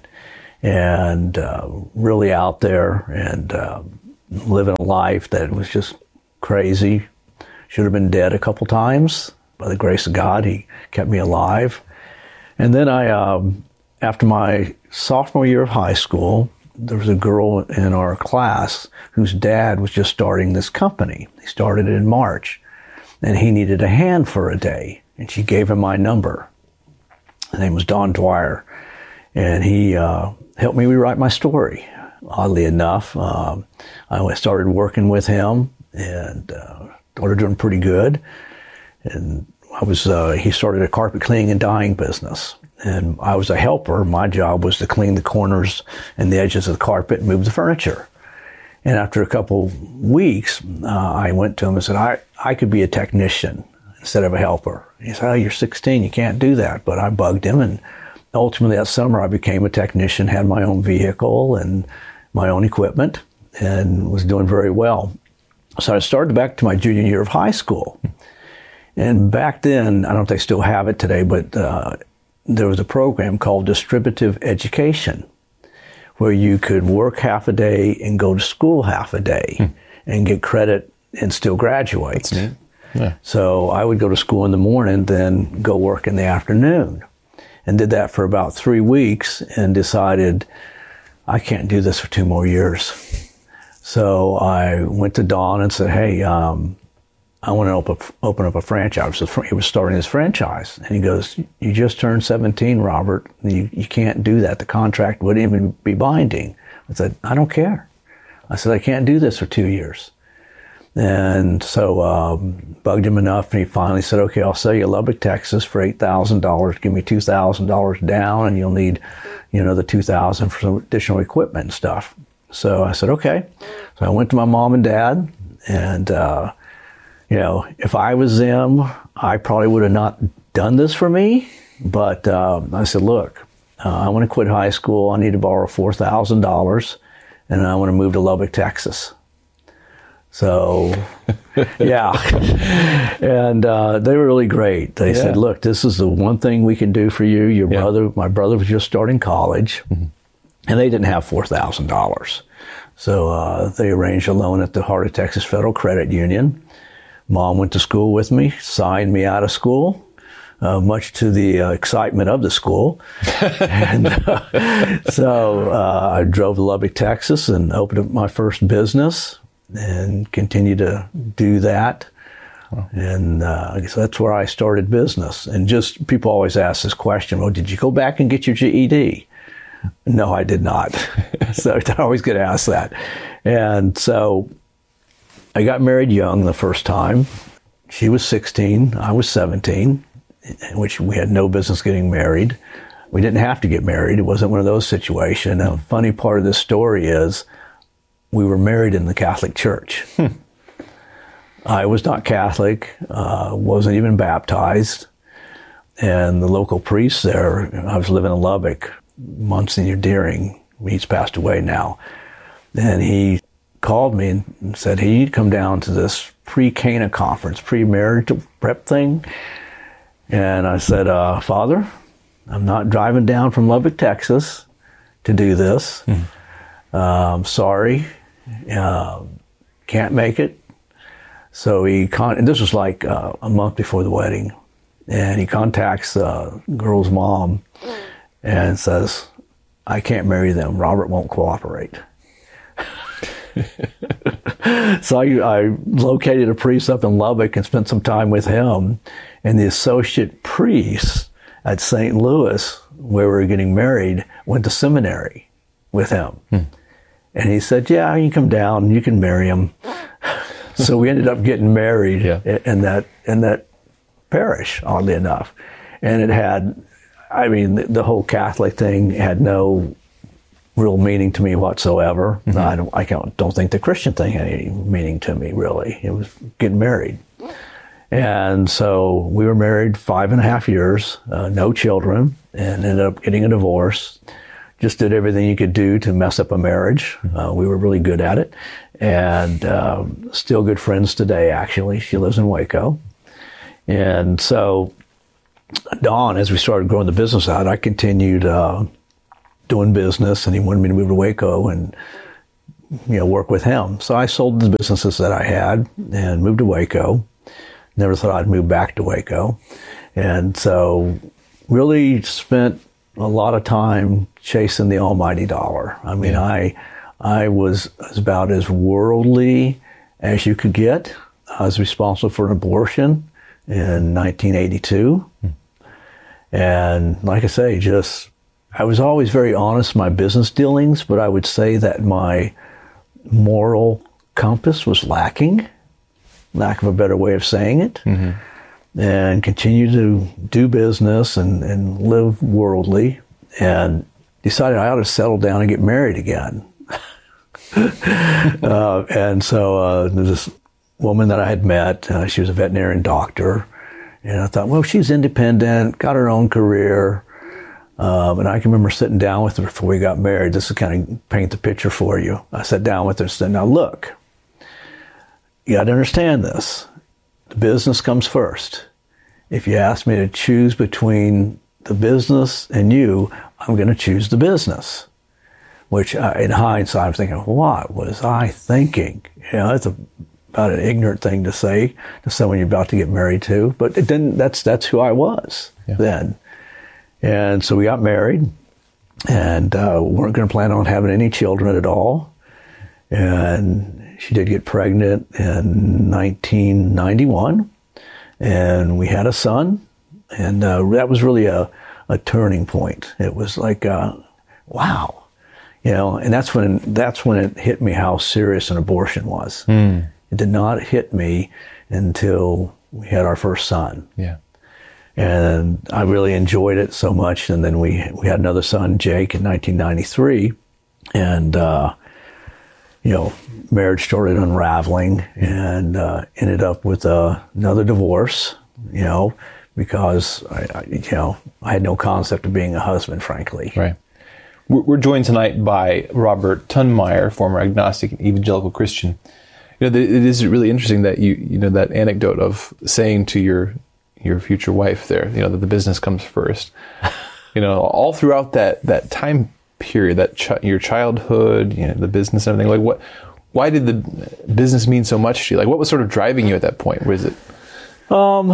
and uh, really out there and uh, living a life that was just crazy. Should have been dead a couple times. By the grace of God, He kept me alive. And then I, um, after my sophomore year of high school, there was a girl in our class whose dad was just starting this company. He started it in March, and he needed a hand for a day, and she gave him my number. His name was Don Dwyer, and he uh, helped me rewrite my story. Oddly enough, um, I started working with him and uh, started doing pretty good. And I was uh, he started a carpet cleaning and dyeing business, and I was a helper. My job was to clean the corners and the edges of the carpet and move the furniture. And after a couple weeks, uh, I went to him and said, I, I could be a technician instead of a helper. He said, "Oh, you're sixteen, you can't do that." But I bugged him, and ultimately that summer I became a technician, had my own vehicle and my own equipment, and was doing very well. So I started back to my junior year of high school. And back then, I don't know if they still have it today, but uh, there was a program called Distributive Education, where you could work half a day and go to school half a day hmm. and get credit and still graduate. That's neat. Yeah. So I would go to school in the morning, then go work in the afternoon, and did that for about three weeks and decided I can't do this for two more years. So I went to Don and said, "Hey, um, I want to open, open up a franchise." He was starting his franchise. And he goes, "You just turned seventeen, Robert. You, you can't do that. The contract wouldn't even be binding." I said, "I don't care." I said, "I can't do this for two years. And so um, bugged him enough, and he finally said, "Okay, I'll sell you Lubbock, Texas for eight thousand dollars. Give me two thousand dollars down, and you'll need, you know, the two thousand dollars for some additional equipment and stuff." So I said, "Okay." So I went to my mom and dad, and uh, you know, if I was them, I probably would have not done this for me. But uh, I said, "Look, uh, I want to quit high school. I need to borrow four thousand dollars, and I want to move to Lubbock, Texas." So, yeah. And uh, they were really great. They yeah. said, "Look, this is the one thing we can do for you. Your yeah. brother, my brother was just starting college, mm-hmm. and they didn't have four thousand dollars. So uh, they arranged a loan at the Heart of Texas Federal Credit Union. Mom went to school with me, signed me out of school, uh, much to the uh, excitement of the school. and uh, so uh, I drove to Lubbock, Texas, and opened up my first business and continued to do that. Wow. And uh, so that's where I started business. And just people always ask this question, "Well, did you go back and get your G E D?" No, I did not. So I always get asked that. And so I got married young the first time. She was sixteen, I was seventeen, in which we had no business getting married. We didn't have to get married. It wasn't one of those situations. And the funny part of this story is we were married in the Catholic Church. Hmm. I was not Catholic, uh, wasn't even baptized. And the local priest there, I was living in Lubbock, Monsignor Deering, he's passed away now. And he called me and said, "Hey, you need to come down to this pre-Cana conference, pre-marriage prep thing." And I said, uh, "Father, I'm not driving down from Lubbock, Texas to do this. Mm. Uh, I'm sorry, uh, can't make it." So he, con- and this was like uh, a month before the wedding, and he contacts the girl's mom and says, "I can't marry them. Robert won't cooperate." So I, I located a priest up in Lubbock and spent some time with him. And the associate priest at Saint Louis, where we were getting married, went to seminary with him. Hmm. And he said, "Yeah, you can come down and you can marry him." So we ended up getting married yeah. in that in that parish, oddly enough. And it had, I mean, the, the whole Catholic thing had no real meaning to me whatsoever. Mm-hmm. I don't I don't, don't think the Christian thing had any meaning to me, really. It was getting married. And so we were married five and a half years, uh, no children, and ended up getting a divorce. Just did everything you could do to mess up a marriage. Uh, we were really good at it. And um, still good friends today, actually. She lives in Waco. And so Don, as we started growing the business out, I continued uh, doing business, and he wanted me to move to Waco and, you know, work with him. So I sold the businesses that I had and moved to Waco. Never thought I'd move back to Waco. And so really spent a lot of time chasing the almighty dollar. I mean, yeah. I I was about as worldly as you could get. I was responsible for an abortion in nineteen eighty-two. Hmm. And like I say, just, I was always very honest in my business dealings, but I would say that my moral compass was lacking, lack of a better way of saying it, mm-hmm. and continue to do business and, and live worldly, and decided I ought to settle down and get married again. uh, and so uh, this woman that I had met, uh, she was a veterinarian doctor, and I thought, well, she's independent, got her own career. Um, and I can remember sitting down with her before we got married. This is kind of paint the picture for you. I sat down with her and said, now look, you got to understand this. The business comes first. If you ask me to choose between the business and you, I'm going to choose the business. Which, uh, in hindsight, I'm thinking, what was I thinking? You know, it's a, about an ignorant thing to say to someone you're about to get married to. But it didn't. That's that's who I was yeah. then. And so we got married, and uh, weren't going to plan on having any children at all. And she did get pregnant in nineteen ninety-one, and we had a son, and uh, that was really a, a turning point. It was like, uh, wow, you know, and that's when that's when it hit me how serious an abortion was. Mm. It did not hit me until we had our first son. Yeah. And I really enjoyed it so much. And then we we had another son, Jake, in nineteen ninety-three. And, uh, you know, marriage started unraveling and uh, ended up with uh, another divorce, you know, because, I, I, you know, I had no concept of being a husband, frankly. Right. We're joined tonight by Robert Tunmeyer, former agnostic and evangelical Christian. You know, it is really interesting that you, you know, that anecdote of saying to your your future wife there, you know, that the business comes first. You know, all throughout that, that time period, that ch- your childhood, you know, the business and everything. Like, what? Why did the business mean so much to you? Like, what was sort of driving you at that point? Was it? Um,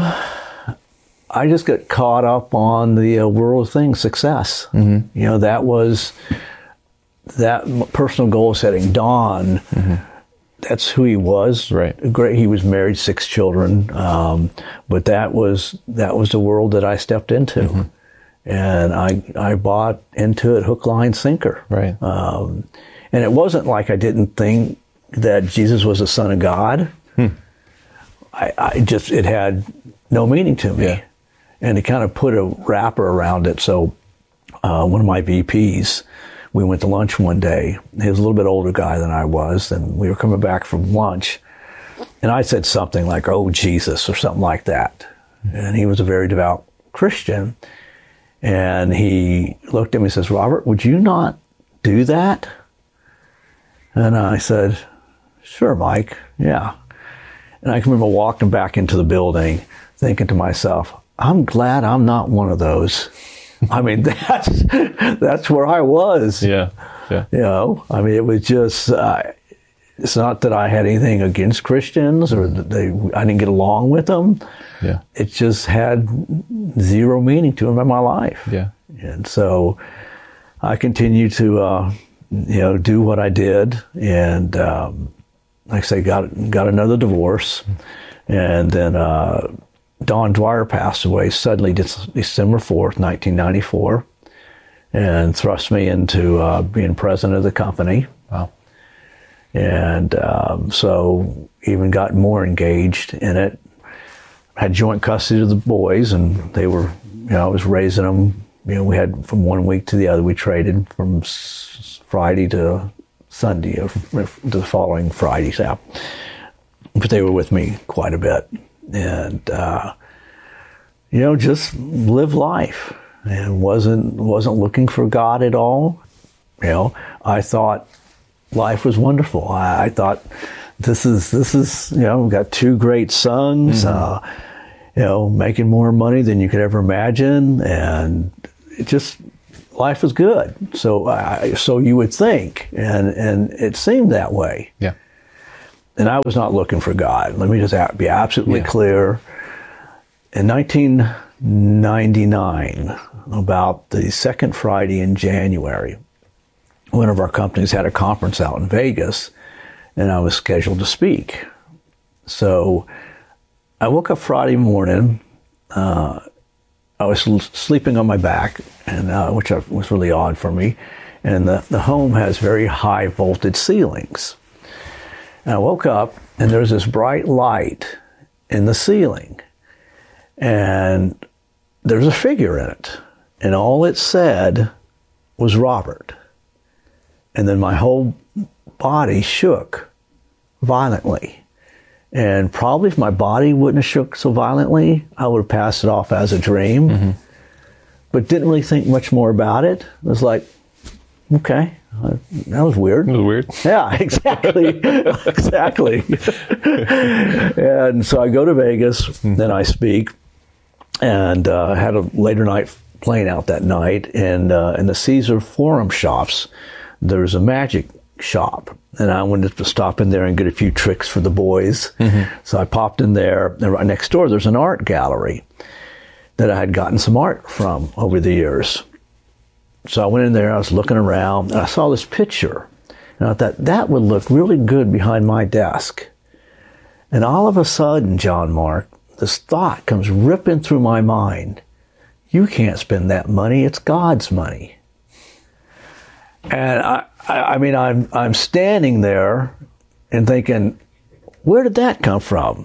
I just got caught up on the uh, world thing, success. Mm-hmm. You know, that was that personal goal setting. Don. Mm-hmm. That's who he was. Right. Great. He was married, six children. Um, but that was that was the world that I stepped into, mm-hmm. and I I bought into it hook, line, sinker. Right. Um, and it wasn't like I didn't think that Jesus was the Son of God. Hmm. I, I just it had no meaning to me, yeah. and to kind of put a wrapper around it. So uh, one of my V Ps. We went to lunch one day. He was a little bit older guy than I was, and we were coming back from lunch. And I said something like, oh, Jesus, or something like that. And he was a very devout Christian. And he looked at me and says, Robert, would you not do that? And I said, sure, Mike, yeah. And I can remember walking back into the building thinking to myself, I'm glad I'm not one of those. I mean, that's that's where I was. Yeah, yeah. You know, I mean, it was just, uh, it's not that I had anything against Christians or that they, I didn't get along with them. Yeah. It just had zero meaning to them in my life. Yeah. And so I continued to, uh, you know, do what I did. And um, like I say, got, got another divorce. And then, uh, Don Dwyer passed away suddenly December fourth, nineteen ninety-four, and thrust me into uh, being president of the company. Wow. And um, so even got more engaged in it. Had joint custody of the boys, and they were, you know, I was raising them. You know, we had from one week to the other, we traded from Friday to Sunday, or to the following Fridays out. But they were with me quite a bit. And, uh, you know, just live life. And wasn't wasn't looking for God at all. You know, I thought life was wonderful. I, I thought this is, this is, you know, we've got two great sons, mm-hmm. uh, you know, making more money than you could ever imagine. And it just, life was good. So I, so you would think, and, and it seemed that way. Yeah. And I was not looking for God. Let me just be absolutely yeah. clear. In nineteen ninety-nine, about the second Friday in January, one of our companies had a conference out in Vegas, and I was scheduled to speak. So I woke up Friday morning. Uh, I was sleeping on my back, and uh, which was really odd for me. And the, the home has very high voltage ceilings. And I woke up, and there's this bright light in the ceiling. And there's a figure in it. And all it said was Robert. And then my whole body shook violently. And probably if my body wouldn't have shook so violently, I would have passed it off as a dream. Mm-hmm. But didn't really think much more about it. It was like, okay, uh, that was weird. It was weird. Yeah, exactly. exactly. And so I go to Vegas, mm-hmm. then I speak, and uh, had a later night playing out that night. And uh, in the Caesar Forum shops, there's a magic shop. And I wanted to stop in there and get a few tricks for the boys. Mm-hmm. So I popped in there, and right next door there's an art gallery that I had gotten some art from over the years. So I went in there, I was looking around, and I saw this picture. And I thought, that would look really good behind my desk. And all of a sudden, John Mark, this thought comes ripping through my mind. You can't spend that money, it's God's money. And I, I mean, I'm I'm standing there and thinking, where did that come from?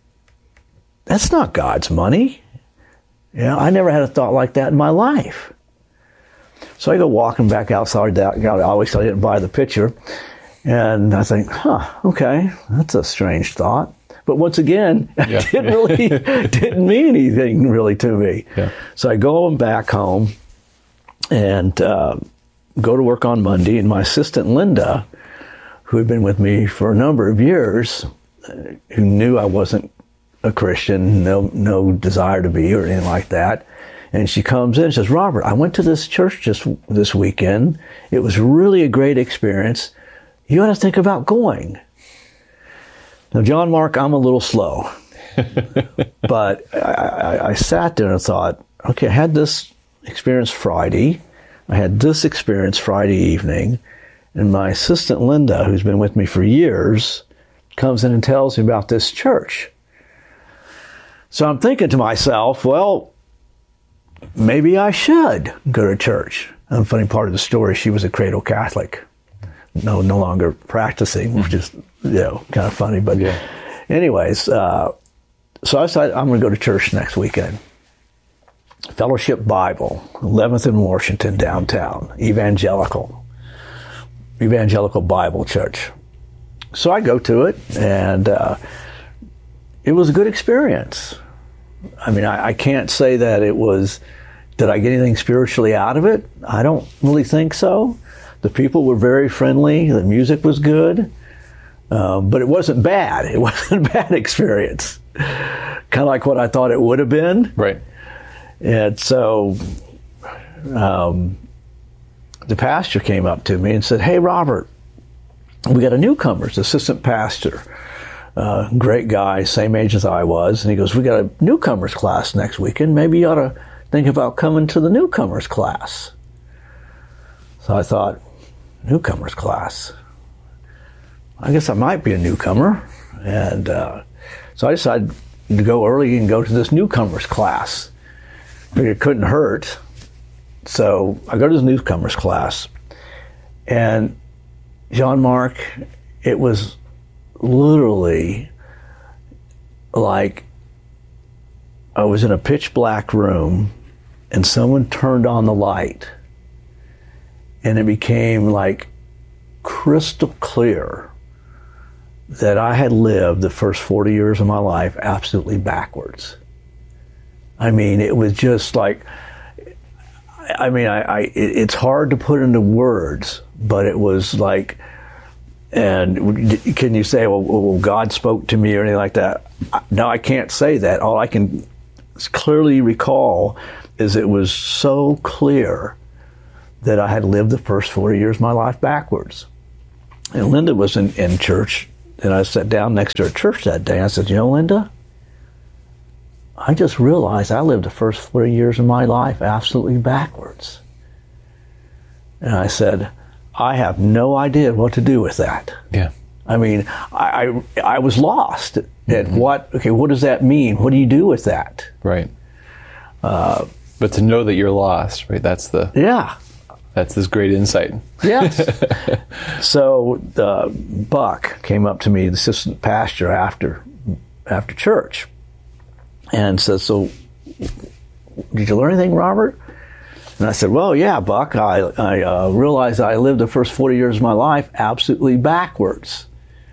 That's not God's money. You know, I never had a thought like that in my life. So I go walking back outside. That, you know, I always I didn't buy the picture, and I think, huh, okay, that's a strange thought. But once again, yeah. it didn't really didn't mean anything really to me. Yeah. So I go back home and. Uh, go to work on Monday, and my assistant Linda, who had been with me for a number of years, uh, who knew I wasn't a Christian, no no desire to be or anything like that, and she comes in and says, Robert, I went to this church just this weekend. It was really a great experience. You ought to think about going. Now, John Mark, I'm a little slow, but I, I, I sat there and thought, okay, I had this experience Friday. I had this experience Friday evening, and my assistant Linda, who's been with me for years, comes in and tells me about this church. So I'm thinking to myself, well, maybe I should go to church. And the funny part of the story, she was a cradle Catholic, no no longer practicing, which is, you know, kind of funny. But yeah. anyways, uh, so I decided I'm going to go to church next weekend. Fellowship Bible, eleventh and Washington, downtown, Evangelical, Evangelical Bible Church. So I go to it, and uh, it was a good experience. I mean, I, I can't say that it was, did I get anything spiritually out of it? I don't really think so. The people were very friendly, the music was good, uh, but it wasn't bad. It wasn't a bad experience. Kind of like what I thought it would have been. Right. And so um, the pastor came up to me and said, hey, Robert, we got a newcomer, assistant pastor, uh, great guy, same age as I was. And he goes, we got a newcomers class next weekend. Maybe you ought to think about coming to the newcomers class. So I thought, newcomers class? I guess I might be a newcomer. And uh, so I decided to go early and go to this newcomers class. It couldn't hurt. So I go to the newcomers class, and John Mark, it was literally like I was in a pitch black room and someone turned on the light, and it became like crystal clear that I had lived the first forty years of my life absolutely backwards. I mean, it was just like, I mean, I, I it's hard to put into words, but it was like, and can you say, well, well, God spoke to me or anything like that? No, I can't say that. All I can clearly recall is it was so clear that I had lived the first forty years of my life backwards. And Linda was in, in church, and I sat down next to her at church that day. And I said, you know, Linda, I just realized I lived the first forty years of my life absolutely backwards. And I said, I have no idea what to do with that. Yeah. I mean, I I, I was lost at mm-hmm. what, okay, what does that mean? What do you do with that? Right. Uh, but to know that you're lost, right? That's the... Yeah. That's this great insight. Yes. So uh, Buck came up to me, the assistant pastor, after after church, and said, so did you learn anything, Robert? And I said, well, yeah, Buck, I, I uh, realized I lived the first forty years of my life absolutely backwards.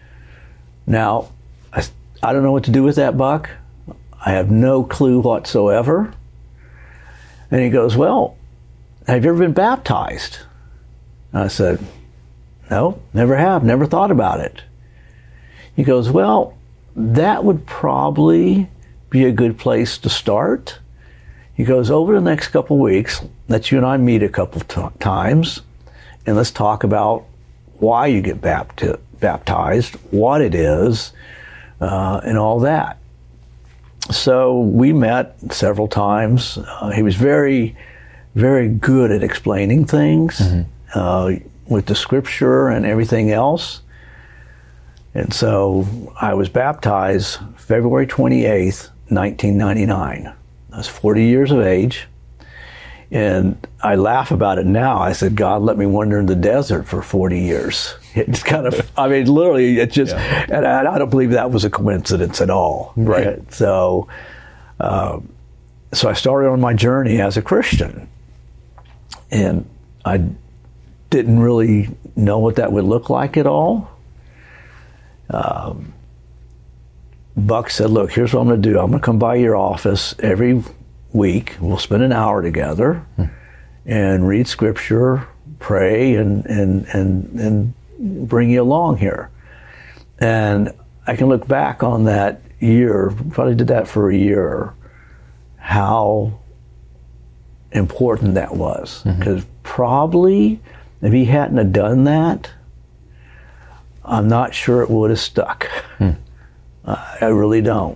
Now, I, I don't know what to do with that, Buck. I have no clue whatsoever. And he goes, well, have you ever been baptized? And I said, no, never have, never thought about it. He goes, well, that would probably be a good place to start. He goes, over the next couple of weeks, let you and I meet a couple t- times, and let's talk about why you get bapti- baptized, what it is, uh, and all that. So we met several times. Uh, he was very, very good at explaining things mm-hmm. uh, with the scripture and everything else. And so I was baptized February twenty-eighth, nineteen ninety-nine. I was forty years of age. And I laugh about it now. I said, God let me wander in the desert for forty years. It's kind of, I mean, literally, it just, yeah. and I, I don't believe that was a coincidence at all. Right. So, uh, so I started on my journey as a Christian. And I didn't really know what that would look like at all. Um, Buck said, look, here's what I'm going to do. I'm going to come by your office every week. We'll spend an hour together hmm. and read scripture, pray, and, and, and, and bring you along here. And I can look back on that year, probably did that for a year, how important that was. Because mm-hmm. probably if he hadn't have done that, I'm not sure it would have stuck. Hmm. Uh, I really don't.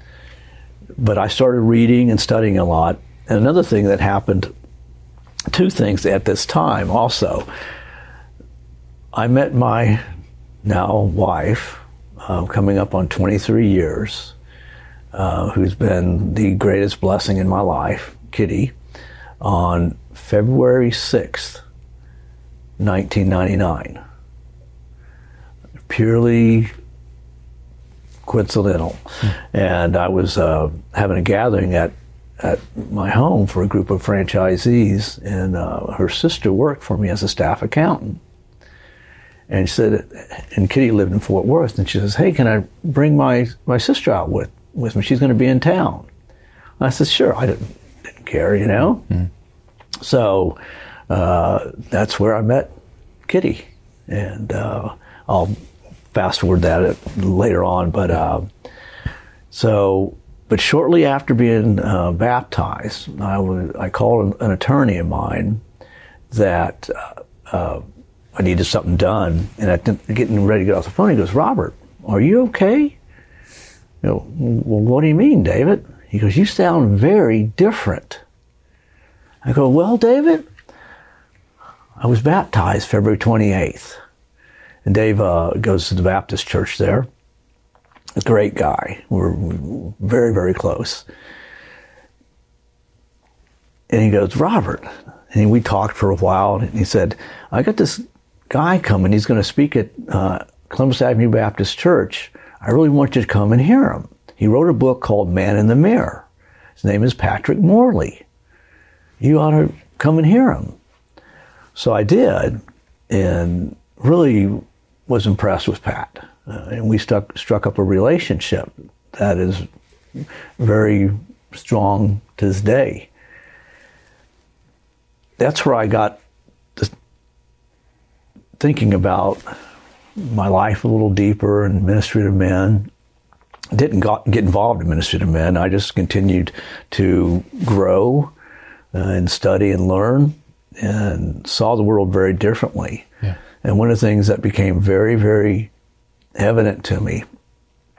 But I started reading and studying a lot. And another thing that happened, two things at this time also. I met my now wife, uh, coming up on twenty-three years, uh, who's been the greatest blessing in my life, Kitty, on February sixth, nineteen ninety-nine. Purely coincidental. Hmm. And I was uh, having a gathering at, at my home for a group of franchisees, and uh, her sister worked for me as a staff accountant. And she said, and Kitty lived in Fort Worth, and she says, hey, can I bring my, my sister out with, with me? She's going to be in town. I said, sure. I didn't, didn't care, you know? Hmm. So uh, that's where I met Kitty. And uh, I'll fast forward that later on, but uh, so, but shortly after being uh, baptized, I was I called an, an attorney of mine that uh, uh, I needed something done, and I getting ready to get off the phone. He goes, Robert, are you okay? You know, well, what do you mean, David? He goes, you sound very different. I go, well, David, I was baptized February twenty-eighth. And Dave uh, goes to the Baptist church there. A great guy. We're very, very close. And he goes, Robert. And we talked for a while. And he said, I got this guy coming. He's going to speak at uh, Columbus Avenue Baptist Church. I really want you to come and hear him. He wrote a book called Man in the Mirror. His name is Patrick Morley. You ought to come and hear him. So I did. And really was impressed with Pat. Uh, and we stuck, struck up a relationship that is very strong to this day. That's where I got to thinking about my life a little deeper in ministry to men. Didn't got, get involved in ministry to men. I just continued to grow uh, and study and learn and saw the world very differently. Yeah. And one of the things that became very, very evident to me